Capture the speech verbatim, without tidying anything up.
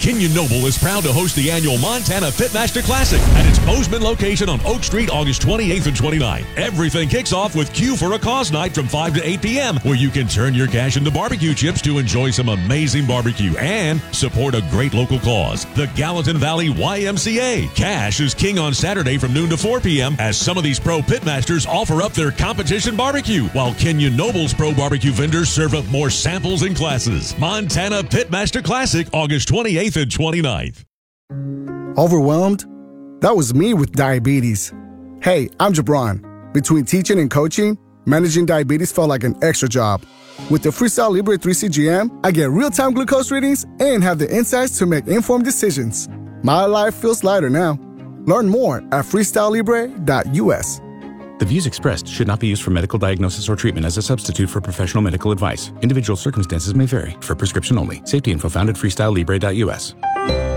Kenyon Noble is proud to host the annual Montana Pitmaster Classic at its Bozeman location on Oak Street, August twenty-eighth and twenty-ninth. Everything kicks off with Q for a Cause night from five to eight p.m., where you can turn your cash into barbecue chips to enjoy some amazing barbecue and support a great local cause, the Gallatin Valley Y M C A. Cash is king on Saturday from noon to four p.m. as some of these pro pitmasters offer up their competition barbecue, while Kenyon Noble's pro barbecue vendors serve up more samples and classes. Montana Pitmaster Classic, August twenty-eighth and twenty-ninth. Overwhelmed? That was me with diabetes. Hey, I'm Jabron. Between teaching and coaching, managing diabetes felt like an extra job. With the Freestyle Libre three C G M, I get real-time glucose readings and have the insights to make informed decisions. My life feels lighter now. Learn more at freestyle libre dot u s. The views expressed should not be used for medical diagnosis or treatment as a substitute for professional medical advice. Individual circumstances may vary. For prescription only. Safety info found at freestyle libre dot u s.